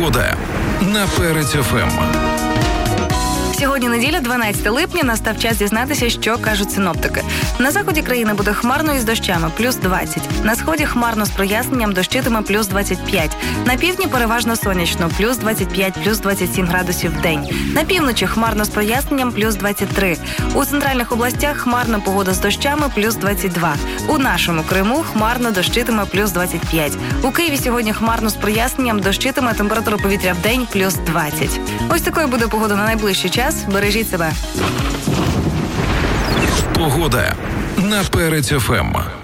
Погода на Перець ФМ. Сьогодні неділя, 12 липня, настав час дізнатися, що кажуть синоптики. На заході країни буде хмарно із дощами, плюс 20. На сході хмарно з проясненням, дощитиме плюс 25. На півдні переважно сонячно, плюс 25, плюс 27 градусів в день. На півночі хмарно з проясненням, плюс 23. У центральних областях хмарна погода з дощами, плюс 22. У нашому Криму хмарно дощитиме, плюс 25. У Києві сьогодні хмарно з проясненням, дощитиме, температура повітря в день, плюс 20. Ось такою буде погода на найближчий час. Бережіть себе. Погода на Перець ФМ.